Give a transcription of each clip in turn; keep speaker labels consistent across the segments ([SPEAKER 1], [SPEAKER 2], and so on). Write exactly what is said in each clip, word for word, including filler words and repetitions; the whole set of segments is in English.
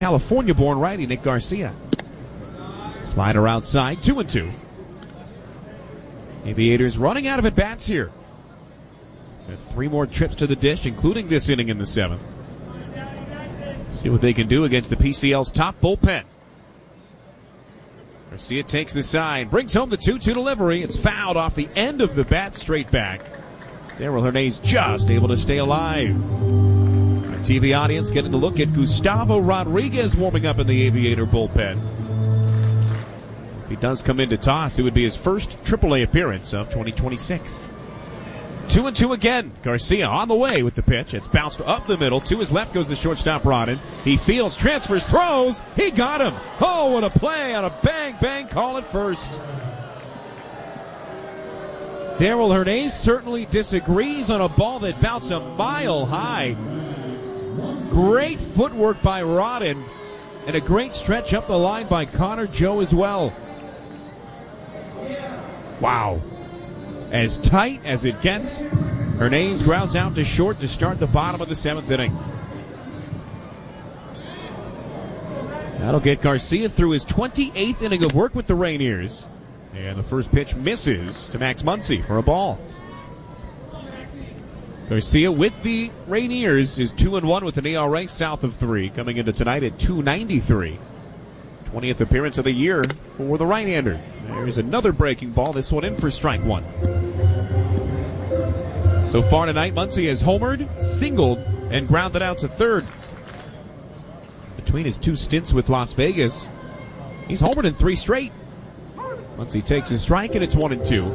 [SPEAKER 1] California-born righty Nick Garcia. Slider outside, two and two. Aviators running out of at-bats here. Got three more trips to the dish, including this inning in the seventh. See what they can do against the P C L's top bullpen. Garcia takes the side, brings home the two two delivery. It's fouled off the end of the bat, straight back. Darell Hernaiz just able to stay alive. Our T V audience getting a look at Gustavo Rodriguez warming up in the Aviator bullpen. If he does come into toss, it would be his first triple A appearance of twenty twenty-six. Two and two again. Garcia on the way with the pitch. It's bounced up the middle. To his left goes the shortstop Rodden. He fields, transfers, throws. He got him. Oh, what a play on a bang, bang call at first. Darell Hernaiz certainly disagrees on a ball that bounced a mile high. Great footwork by Rodden and a great stretch up the line by Connor Joe as well. Wow. As tight as it gets. Hernaiz grounds out to short to start the bottom of the seventh inning. That'll get Garcia through his twenty-eighth inning of work with the Rainiers. And the first pitch misses to Max Muncy for a ball. Garcia with the Rainiers is two and one with an E R A south of three, coming into tonight at two ninety-three. twentieth appearance of the year for the right-hander. There's another breaking ball, this one in for strike one. So far tonight, Muncy has homered, singled, and grounded out to third. Between his two stints with Las Vegas, he's homered in three straight. Muncy takes his strike, and it's one and two.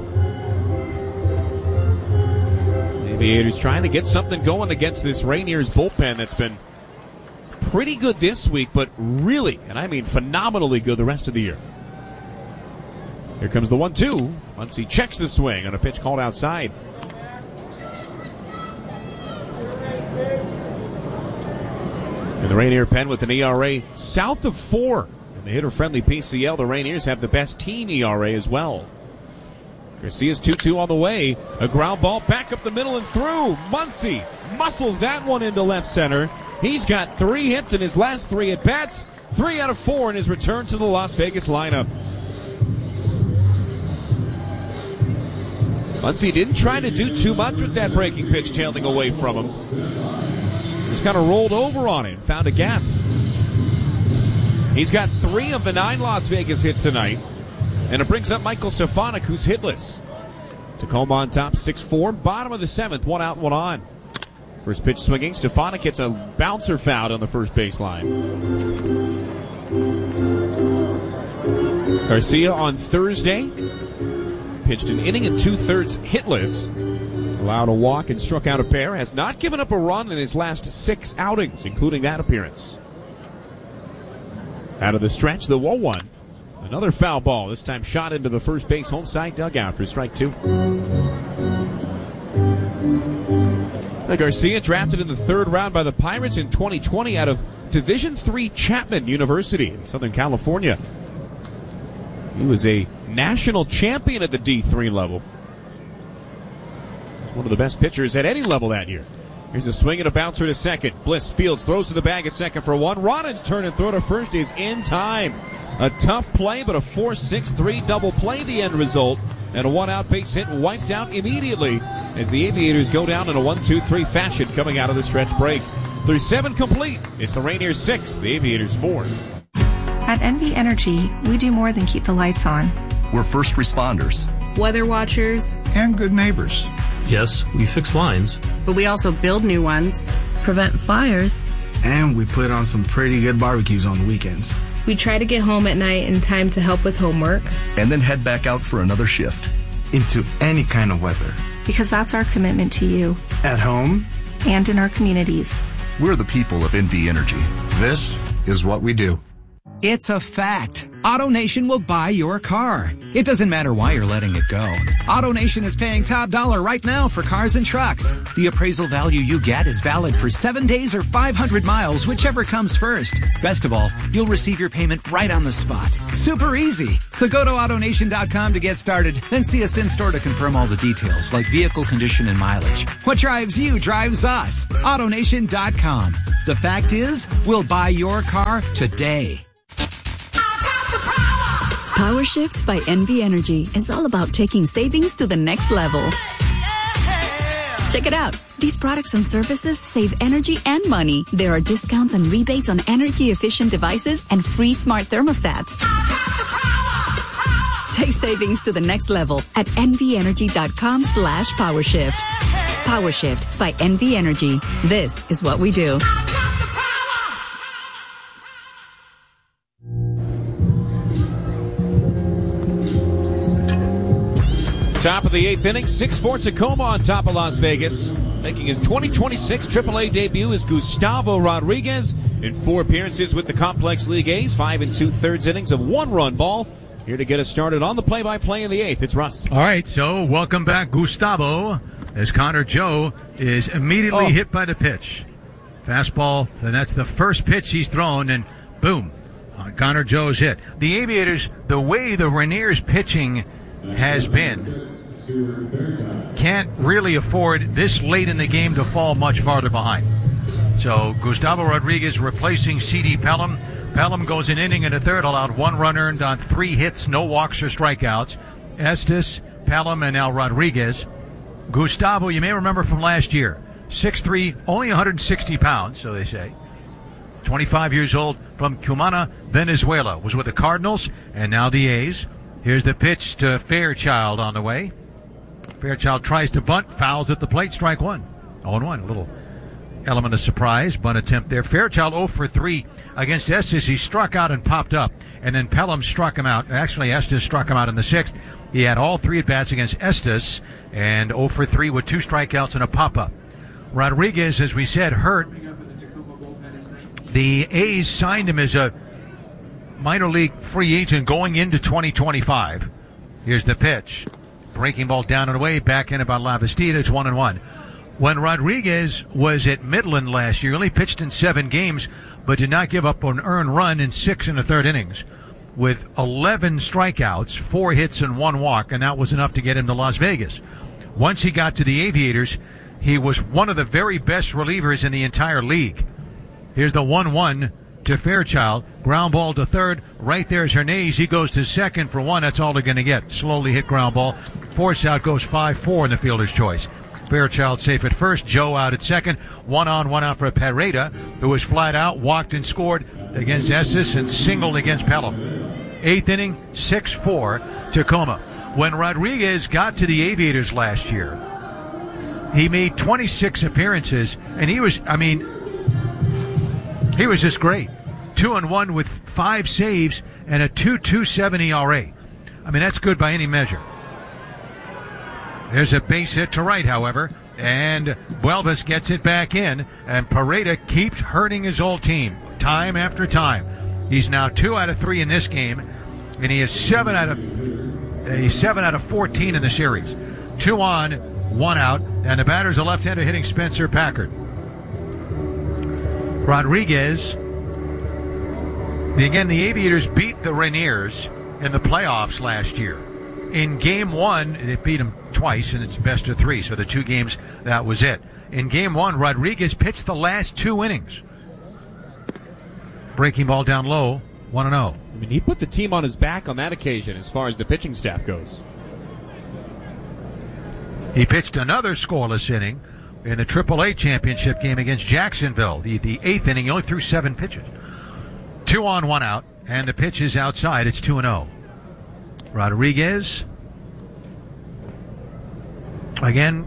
[SPEAKER 1] The Aviators trying to get something going against this Rainiers bullpen that's been pretty good this week, but really, and I mean phenomenally good the rest of the year. Here comes the one two. Muncy checks the swing on a pitch called outside. And the Rainier pen with an E R A south of four. In the hitter-friendly P C L, the Rainiers have the best team E R A as well. Garcia's two two on the way. A ground ball back up the middle and through. Muncy muscles that one into left center. He's got three hits in his last three at-bats. Three out of four in his return to the Las Vegas lineup. Muncy didn't try to do too much with that breaking pitch tailing away from him. Just kind of rolled over on it, found a gap. He's got three of the nine Las Vegas hits tonight. And it brings up Michael Stefanik, who's hitless. Tacoma on top, six four. Bottom of the seventh, one out, one on. First pitch swinging. Stefanik hits a bouncer foul on the first baseline. Garcia on Thursday pitched an inning and two-thirds hitless. Allowed a walk and struck out a pair. Has not given up a run in his last six outings, including that appearance. Out of the stretch, the one one. Another foul ball, this time shot into the first base home side dugout for strike two. Now Garcia drafted in the third round by the Pirates in twenty twenty out of Division three Chapman University in Southern California. He was a national champion at the D three level. He's one of the best pitchers at any level that year. Here's a swing and a bouncer to second. Bliss fields, throws to the bag at second for one. Rodden's turn and throw to first is in time. A tough play, but a four six three double play, the end result. And a one-out base hit wiped out immediately as the Aviators go down in a one two three fashion coming out of the stretch break. Through seven complete, it's the Rainiers six, the Aviators four.
[SPEAKER 2] At N V Energy, we do more than keep the lights on.
[SPEAKER 3] We're first responders,
[SPEAKER 4] weather watchers,
[SPEAKER 5] and good neighbors.
[SPEAKER 6] Yes, we fix lines,
[SPEAKER 4] but we also build new ones,
[SPEAKER 7] prevent fires,
[SPEAKER 5] and we put on some pretty good barbecues on the weekends.
[SPEAKER 4] We try to get home at night in time to help with homework,
[SPEAKER 3] and then head back out for another shift.
[SPEAKER 5] Into any kind of weather.
[SPEAKER 2] Because that's our commitment to you.
[SPEAKER 5] At home.
[SPEAKER 2] And in our communities.
[SPEAKER 3] We're the people of N V Energy.
[SPEAKER 5] This is what we do.
[SPEAKER 8] It's a fact.
[SPEAKER 7] AutoNation will buy your car. It doesn't matter why you're letting it go. AutoNation is paying top dollar right now for cars and trucks. The appraisal value you get is valid for seven days or five hundred miles, whichever comes first. Best of all, you'll receive your payment right on the spot. Super easy. So go to AutoNation dot com to get started, then see us in-store to confirm all the details, like vehicle condition and mileage. What drives you drives us. AutoNation dot com. The fact is, we'll buy your car today.
[SPEAKER 8] Power Shift by N V Energy is all about taking savings to the next level. Check it out. These products and services save energy and money. There are discounts and rebates on energy-efficient devices and free smart thermostats. Take savings to the next level at N V energy dot com slash PowerShift. PowerShift by N V Energy. This is what we do.
[SPEAKER 1] Top of the eighth inning, six four Tacoma on top of Las Vegas. Making his twenty twenty-six triple A debut is Gustavo Rodriguez in four appearances with the Complex League A's, five and two-thirds innings of one-run ball. Here to get us started on the play-by-play in the eighth, it's Russ.
[SPEAKER 9] All right, so welcome back, Gustavo, as Connor Joe is immediately oh. hit by the pitch. Fastball, and that's the first pitch he's thrown, and boom, Connor Joe's hit. The Aviators, the way the Rainiers pitching has been, can't really afford this late in the game to fall much farther behind. So Gustavo Rodriguez replacing C D Pelham. Pelham goes an inning and a third, allowed one run earned on three hits, no walks or strikeouts. Estes, Pelham, and now Rodriguez. Gustavo, you may remember from last year, six three, only one hundred sixty pounds, so they say. twenty-five years old, from Cumana, Venezuela, was with the Cardinals and now the A's. Here's the pitch to Fairchild on the way. Fairchild tries to bunt, fouls at the plate, strike one. oh and one, a little element of surprise, bunt attempt there. Fairchild oh for three against Estes. He struck out and popped up, and then Pelham struck him out. Actually, Estes struck him out in the sixth. He had all three at-bats against Estes, and oh for three with two strikeouts and a pop-up. Rodriguez, as we said, hurt. The A's signed him as a minor league free agent going into twenty twenty-five. Here's the pitch. Breaking ball down and away, back in about La Vestita. It's one and one. When Rodriguez was at Midland last year, he only pitched in seven games, but did not give up an earned run in six and a third innings. With eleven strikeouts, four hits and one walk, and that was enough to get him to Las Vegas. Once he got to the Aviators, he was one of the very best relievers in the entire league. Here's the one one to Fairchild. Ground ball to third. Right there's Hernandez. He goes to second for one. That's all they're going to get. Slowly hit ground ball. Force out goes five four in the fielder's choice. Fairchild safe at first. Joe out at second. One on, one out for Pereira, who was flat out, walked and scored against Estes and singled against Pelham. Eighth inning, six four, Tacoma. When Rodriguez got to the Aviators last year, he made twenty-six appearances, and he was, I mean, he was just great. Two and one with five saves and a two point two seven E R A. I mean, that's good by any measure. There's a base hit to right, however, and Buelvis gets it back in, and Pereira keeps hurting his old team time after time. He's now two out of three in this game, and he is seven out of he's seven out of fourteen in the series. Two on, one out, and the batter's a left-hander hitting Spencer Packard. Rodriguez. Again, the Aviators beat the Rainiers in the playoffs last year. In game one, they beat them twice, and it's best of three, so the two games, that was it. In game one, Rodriguez pitched the last two innings. Breaking ball down low, one and oh.
[SPEAKER 1] I mean, he put the team on his back on that occasion as far as the pitching staff goes.
[SPEAKER 9] He pitched another scoreless inning in the triple A championship game against Jacksonville. The, the eighth inning, he only threw seven pitches. Two on, one out, and the pitch is outside. It's two and oh. Rodriguez, again,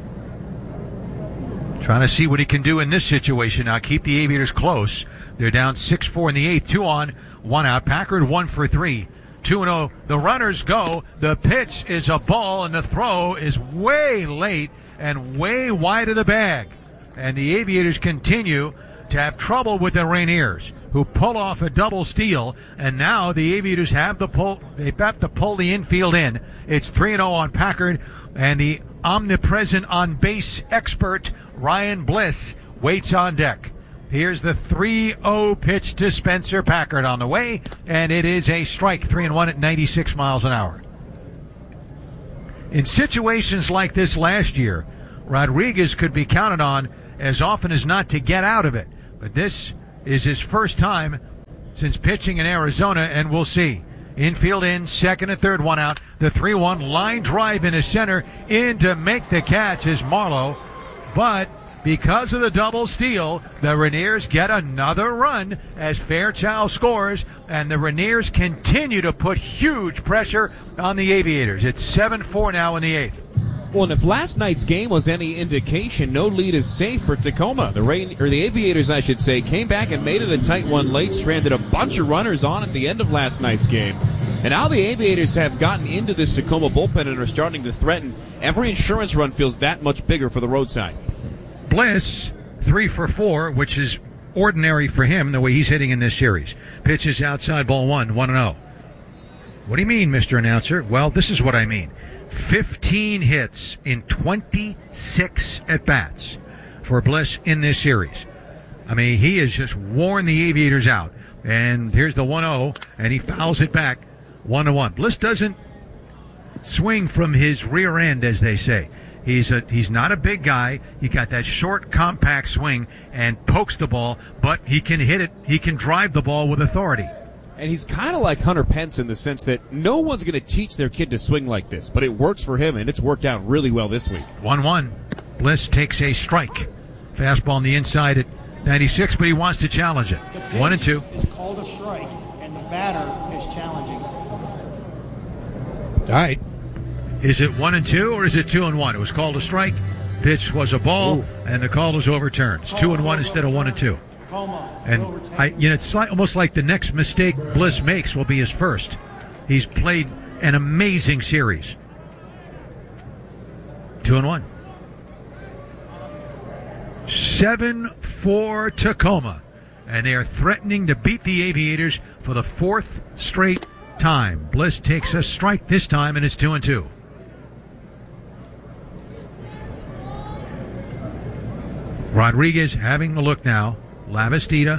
[SPEAKER 9] trying to see what he can do in this situation. Now keep the Aviators close. They're down six four in the eighth. Two on, one out. Packard one for three. two and oh. The runners go. The pitch is a ball, and the throw is way late and way wide of the bag. And the Aviators continue to have trouble with the Rainiers, who pull off a double steal, and now the Aviators have the pull. They have to pull the infield in. It's three and oh on Packard, and the omnipresent on-base expert Ryan Bliss waits on deck. Here's the three oh pitch to Spencer Packard on the way, and it is a strike, three and one at ninety-six miles an hour. In situations like this last year, Rodriguez could be counted on as often as not to get out of it, but this is his first time since pitching in Arizona, and we'll see. Infield in, second and third, one out. The three one line drive into center. In to make the catch is Marlowe. But because of the double steal, the Rainiers get another run as Fairchild scores, and the Rainiers continue to put huge pressure on the Aviators. It's seven four now in the eighth.
[SPEAKER 1] Well, and if last night's game was any indication, no lead is safe for Tacoma. The Rain, or the Aviators, I should say, came back and made it a tight one late, stranded a bunch of runners on at the end of last night's game. And now the Aviators have gotten into this Tacoma bullpen and are starting to threaten. Every insurance run feels that much bigger for the roadside.
[SPEAKER 9] Bliss, three for four, which is ordinary for him the way he's hitting in this series. Pitches outside, ball one, one and oh. What do you mean, Mister Announcer? Well, this is what I mean. fifteen hits in twenty-six at-bats for Bliss in this series. I mean, he has just worn the Aviators out. And here's the one oh, and he fouls it back one to one. Bliss doesn't swing from his rear end, as they say. He's a he's not a big guy. He got that short, compact swing and pokes the ball, but he can hit it. He can drive the ball with authority.
[SPEAKER 1] And he's kind of like Hunter Pence in the sense that no one's going to teach their kid to swing like this, but it works for him, and it's worked out really well this week.
[SPEAKER 9] one one. Bliss takes a strike. Fastball on the inside at ninety-six, but he wants to challenge it. One and two.
[SPEAKER 10] It's called a strike, and the batter is challenging.
[SPEAKER 9] All right. Is it one and two, or is it two and one? It was called a strike. Pitch was a ball, Ooh. and the call was overturned. It's two and one instead of one and two. And I, you know, it's like, almost like the next mistake Bliss makes will be his first. He's played an amazing series. Two and one. seven four Tacoma. And they are threatening to beat the Aviators for the fourth straight time. Bliss takes a strike this time, and it's two and two. Rodriguez having a look now. Lavastida.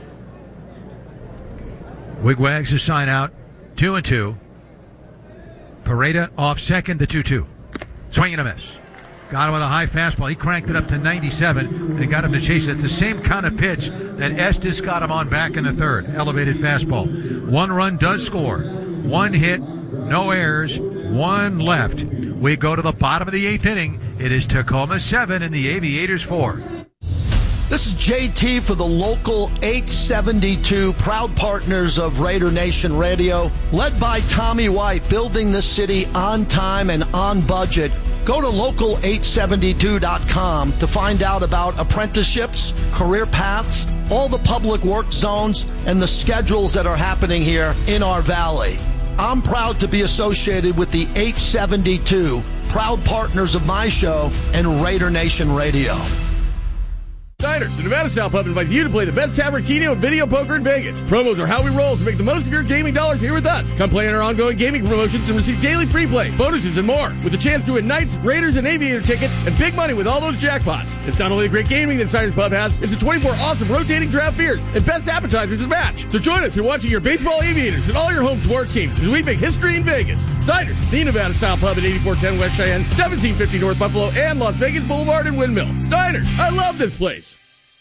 [SPEAKER 9] Wigwags a sign out. Two and two. Pareda off second, the two two. Swing and a miss. Got him with a high fastball. He cranked it up to ninety-seven, and he got him to chase it. It's the same kind of pitch that Estes got him on back in the third. Elevated fastball. One run does score. One hit, no errors, one left. We go to the bottom of the eighth inning. It is Tacoma seven and the Aviators four.
[SPEAKER 11] This is J T for the local eight seventy-two, proud partners of Raider Nation Radio. Led by Tommy White, building this city on time and on budget. Go to local eight seventy-two dot com to find out about apprenticeships, career paths, all the public work zones, and the schedules that are happening here in our valley. I'm proud to be associated with the eight seventy-two, proud partners of my show and Raider Nation Radio.
[SPEAKER 12] Diners, the Nevada Style Pub invites you to play the best tavern, keno, and video poker in Vegas. Promos are how we roll, so make the most of your gaming dollars here with us. Come play in our ongoing gaming promotions and receive daily free play, bonuses, and more. With a chance to win Knights, Raiders, and Aviator tickets, and big money with all those jackpots. It's not only the great gaming that Diners Pub has, it's the twenty-four awesome rotating draft beers and best appetizers to match. So join us in watching your baseball Aviators and all your home sports teams as we make history in Vegas. Diners, the Nevada Style Pub at eighty-four ten West Cheyenne, seventeen fifty North Buffalo, and Las Vegas Boulevard and Windmill. Diners, I love this place.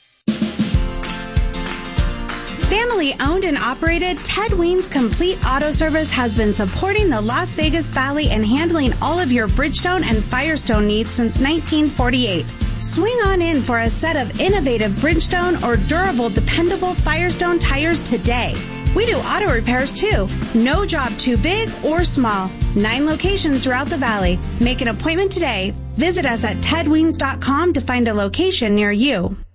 [SPEAKER 13] Family owned and operated, Ted Ween's Complete Auto Service has been supporting the Las Vegas Valley and handling all of your Bridgestone and Firestone needs since nineteen forty-eight. Swing on in for a set of innovative Bridgestone or durable, dependable Firestone tires today. We do auto repairs too. No job too big or small. Nine locations throughout the valley. Make an appointment today. Visit us at ted weens dot com to find a location near you.